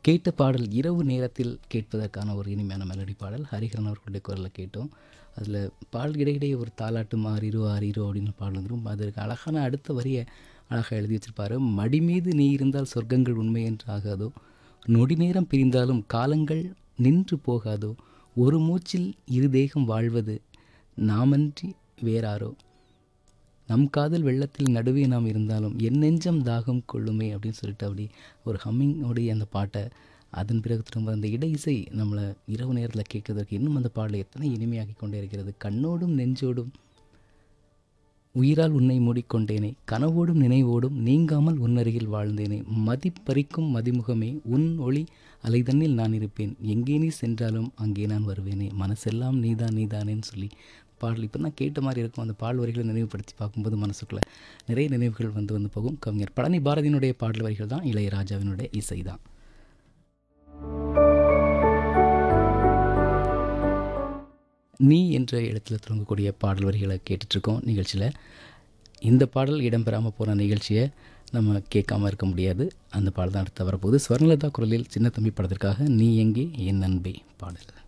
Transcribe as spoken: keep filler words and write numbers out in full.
கேட்ட பாடல் இரவு நேரத்தில் கேட்பதற்கான ஒரு இனிமையான மெலடி பாடல் ஹரிஹரன் அவர்களுடைய குரலில் கேட்டோம். அதில் பாடல் இடையிடையே ஒரு தாலாட்டு மாறிரோ ஆறிரோ அப்படின்னு பாடல் வந்துடும். அதற்கு அழகான அடுத்த வரியை அழகாக எழுதி வச்சிருப்பாரு. மடி மீது நீ இருந்தால் சொர்க்கங்கள் உண்மை என்று ஆகாதோ, நொடி நேரம் பிரிந்தாலும் காலங்கள் நின்று போகாதோ, ஒரு மூச்சில் இரு தேகம் வாழ்வது நாமன்றி வேறாரோ, நம் காதல் வெள்ளத்தில் நடுவே நாம் இருந்தாலும் என் நெஞ்சம் தாகம் கொள்ளுமே அப்படின்னு சொல்லிட்டு அப்படி ஒரு ஹம்மிங்கோடைய அந்த பாட்டை அதன் பிறகு திரும்ப அந்த இடை இசை நம்மளை இரவு நேரத்தில் கேட்கறதுக்கு இன்னும் அந்த பாடலை எத்தனை இனிமையாக்கி கொண்டே இருக்கிறது. கண்ணோடும் நெஞ்சோடும் உயிரால் உன்னை மூடிக்கொண்டேனே, கனவோடும் நினைவோடும் நீங்காமல் உன்னருகில் வாழ்ந்தேனே, மதிப்பறிக்கும் மதிமுகமே உன் ஒளி அலைதண்ணில் நான் இருப்பேன், எங்கே நீ சென்றாலும் அங்கே நான் வருவேனே, மனசெல்லாம் நீதான் நீதானேன்னு சொல்லி பாடல் இப்போ தான் கேட்ட மாதிரி இருக்கும். அந்த பாடல் வரிகளை நினைவுபடுத்தி பார்க்கும்போது மனசுக்குள்ளே நிறைய நினைவுகள் வந்து வந்து போகும். கவிஞர் பழனி பாரதியினுடைய பாடல் வரிகள் தான் இளையராஜாவினுடைய இசை தான். நீ என்ற இடத்துல தொடங்கக்கூடிய பாடல் வரிகளை கேட்டுட்ருக்கோம் நிகழ்ச்சியில். இந்த பாடல் இடம்பெறாமல் போன நிகழ்ச்சியை நம்ம கேட்காமல் இருக்க முடியாது. அந்த பாடல் தான் அடுத்து வரப்போகுது. ஸ்வர்ணலதா குரலில் சின்ன தம்பி படத்திற்காக நீ எங்கே என் அன்பே பாடல்.